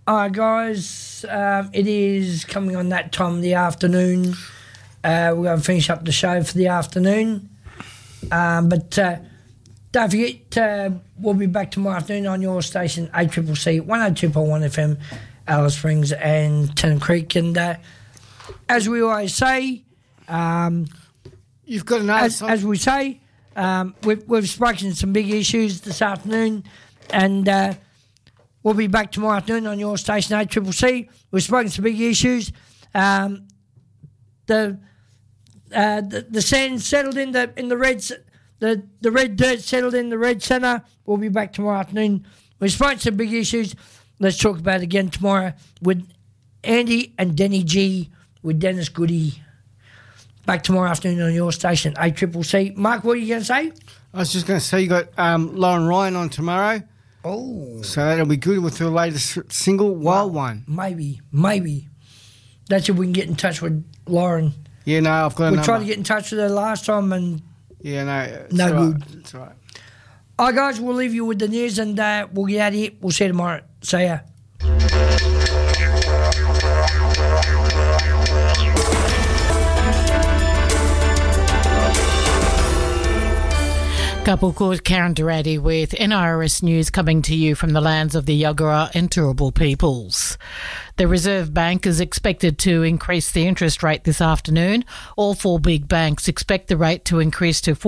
All right, guys, it is coming on that time of the afternoon. We're going to finish up the show for the afternoon. But don't forget, we'll be back tomorrow afternoon on your station, ACCC 102.1 FM, Alice Springs and Tennant Creek. And as we always say... You've got another song. As we say, we've spoken some big issues this afternoon, and we'll be back tomorrow afternoon on your station, ACCC. We've spoken some big issues. The sand settled in the red, the red dirt settled in the red centre. We'll be back tomorrow afternoon. We've spoken some big issues. Let's talk about it again tomorrow with Andy and Denny G with Dennis Goody. Back tomorrow afternoon on your station, ACCC. Mark, what are you going to say? I was just going to say you got Lauren Ryan on tomorrow. Oh. So that'll be good with her latest single, Wild One. Maybe. That's if we can get in touch with Lauren. Yeah, no, I've got a number. We tried to get in touch with her last time and... Yeah, no. No good. That's right. All right, guys, we'll leave you with the news and we'll get out of here. We'll see you tomorrow. See ya. Couple called Karen Durradi with NIRS News coming to you from the lands of the Yagara and Turrbal peoples. The Reserve Bank is expected to increase the interest rate this afternoon. All four big banks expect the rate to increase to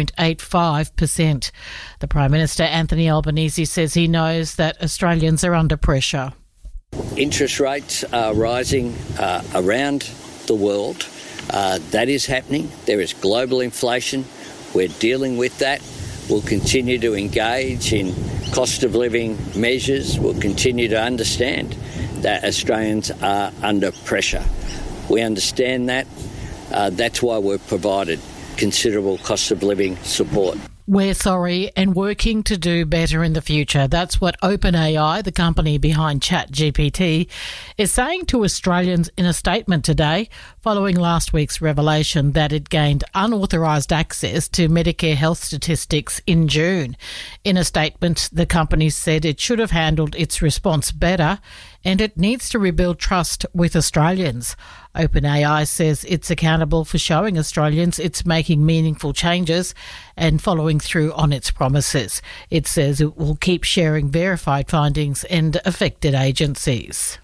4.85%. The Prime Minister, Anthony Albanese, says he knows that Australians are under pressure. Interest rates are rising around the world. That is happening. There is global inflation. We're dealing with that. We'll continue to engage in cost of living measures. We'll continue to understand that Australians are under pressure. We understand that. That's why we've provided considerable cost of living support. We're sorry and working to do better in the future. That's what OpenAI, the company behind ChatGPT, is saying to Australians in a statement today following last week's revelation that it gained unauthorised access to Medicare health statistics in June. In a statement, the company said it should have handled its response better and it needs to rebuild trust with Australians. OpenAI says it's accountable for showing Australians it's making meaningful changes and following through on its promises. It says it will keep sharing verified findings and affected agencies.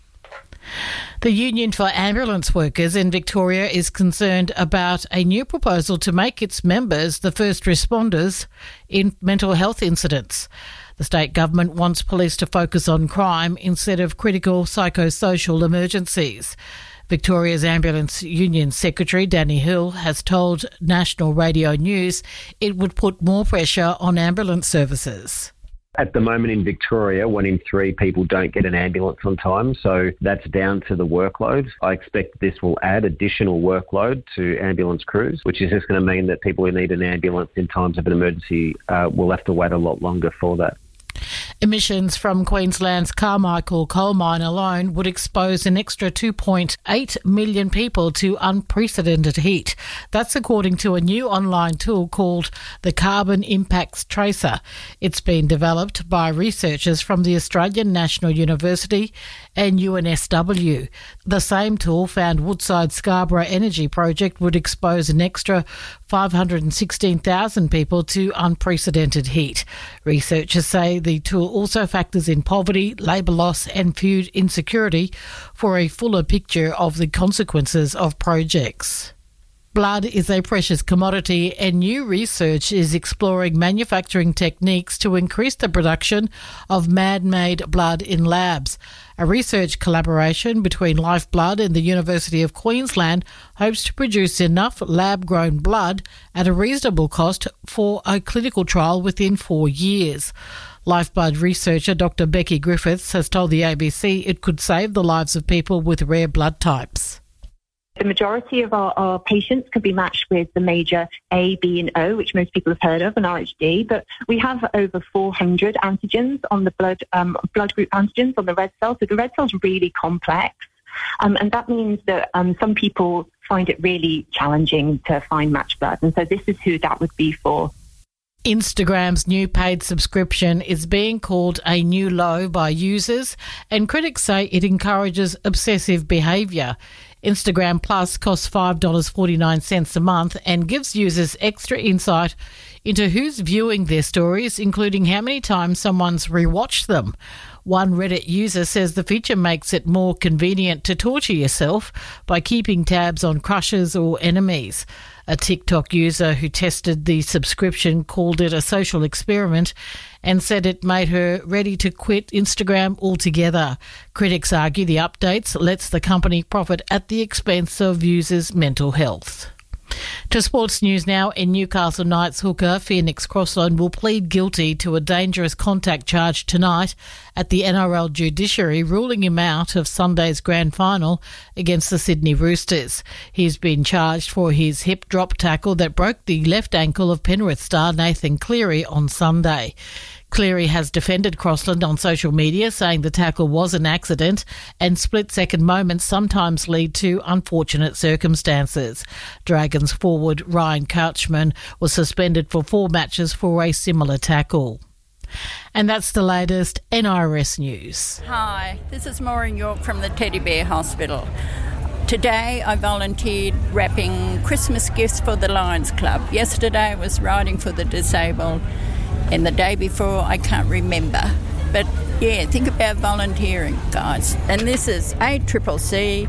The Union for Ambulance Workers in Victoria is concerned about a new proposal to make its members the first responders in mental health incidents. The state government wants police to focus on crime instead of critical psychosocial emergencies. Victoria's Ambulance Union Secretary Danny Hill has told National Radio News it would put more pressure on ambulance services. At the moment in Victoria, 1 in 3 people don't get an ambulance on time, so that's down to the workload. I expect this will add additional workload to ambulance crews, which is just going to mean that people who need an ambulance in times of an emergency will have to wait a lot longer for that. Emissions from Queensland's Carmichael coal mine alone would expose an extra 2.8 million people to unprecedented heat. That's according to a new online tool called the Carbon Impacts Tracer. It's been developed by researchers from the Australian National University and UNSW. The same tool found Woodside Scarborough Energy Project would expose an extra 516,000 people to unprecedented heat. Researchers say the tool also factors in poverty, labour loss and food insecurity for a fuller picture of the consequences of projects. Blood is a precious commodity and new research is exploring manufacturing techniques to increase the production of man-made blood in labs. A research collaboration between Lifeblood and the University of Queensland hopes to produce enough lab-grown blood at a reasonable cost for a clinical trial within 4 years. Lifeblood researcher Dr. Becky Griffiths has told the ABC it could save the lives of people with rare blood types. The majority of our patients can be matched with the major A, B and O, which most people have heard of, and RHD, but we have over 400 antigens on the blood group antigens on the red cell, so the red cell is really complex, and that means that some people find it really challenging to find matched blood, and so this is who that would be for. Instagram's new paid subscription is being called a new low by users, and critics say it encourages obsessive behaviour. Instagram Plus costs $5.49 a month and gives users extra insight into who's viewing their stories, including how many times someone's rewatched them. One Reddit user says the feature makes it more convenient to torture yourself by keeping tabs on crushes or enemies. A TikTok user who tested the subscription called it a social experiment and said it made her ready to quit Instagram altogether. Critics argue the updates lets the company profit at the expense of users' mental health. To sports news now. In Newcastle Knights hooker Phoenix Crossland will plead guilty to a dangerous contact charge tonight at the NRL judiciary, ruling him out of Sunday's grand final against the Sydney Roosters. He's been charged for his hip drop tackle that broke the left ankle of Penrith star Nathan Cleary on Sunday. Cleary has defended Crossland on social media, saying the tackle was an accident and split-second moments sometimes lead to unfortunate circumstances. Dragons forward Ryan Couchman was suspended for 4 matches for a similar tackle. And that's the latest NIRS news. Hi, this is Maureen York from the Teddy Bear Hospital. Today I volunteered wrapping Christmas gifts for the Lions Club. Yesterday I was riding for the disabled. And the day before, I can't remember. But yeah, think about volunteering, guys. And this is ACCC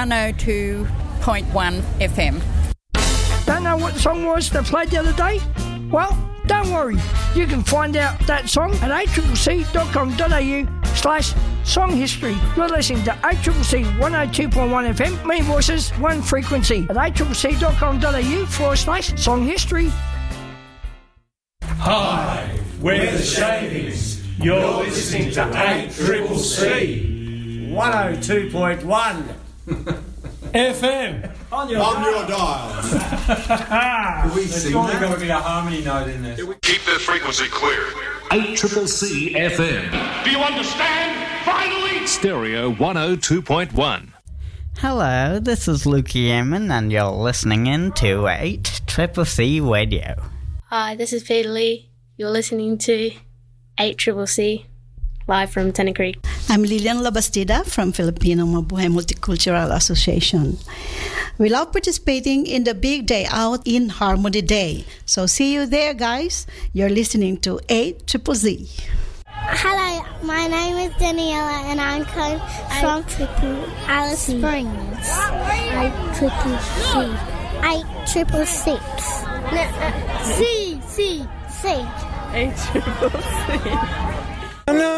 102.1 FM. Don't know what the song was they played the other day? Well, don't worry. You can find out that song at accc.com.au/song history. You're listening to ACCC 102.1 FM. Many voices, one frequency at accc.com.au/song history. Hi, we're the Shavings. You're listening to ACCC 102.1 FM on your dial. There's normally got to be a harmony note in there. Keep the frequency clear. ACCC FM. Do you understand? Finally! Stereo 102.1. Hello, this is Lukey Eamon and you're listening in to 8CCC Radio. Hi, this is Peter Lee. You're listening to 8CCC, live from Tennant Creek. I'm Lilian Labastida from Filipino Mabuhay Multicultural Association. We love participating in the big day out in Harmony Day. So see you there, guys. You're listening to 8CCC. Hello, my name is Daniela and I'm coming from Alice Springs. 8CCC. C. 8CCC.